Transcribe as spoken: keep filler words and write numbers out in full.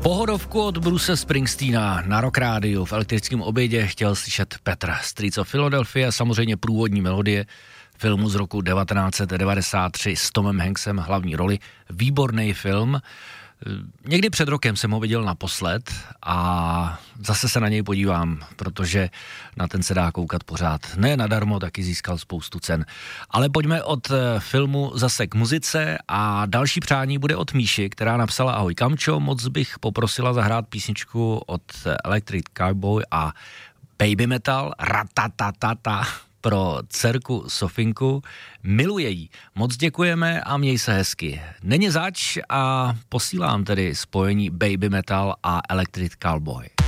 Pohodovku od Bruce Springsteena na Rock Rádiu v elektrickém obědě chtěl slyšet Petr. Streets of Philadelphia, samozřejmě průvodní melodie filmu z roku devatenáct set devadesát tři s Tomem Hanksem hlavní roli. Výborný film. Někdy před rokem jsem ho viděl naposled a zase se na něj podívám, protože na ten se dá koukat pořád. Ne nadarmo, taky získal spoustu cen. Ale pojďme od filmu zase k muzice a další přání bude od Míši, která napsala: ahoj Kamčo, moc bych poprosila zahrát písničku od Electric Cowboy a Baby Metal, ratatatata, pro dcerku Sofinku. Miluje jí. Moc děkujeme a měj se hezky. Není zač a posílám tedy spojení Baby Metal a Electric Cowboy.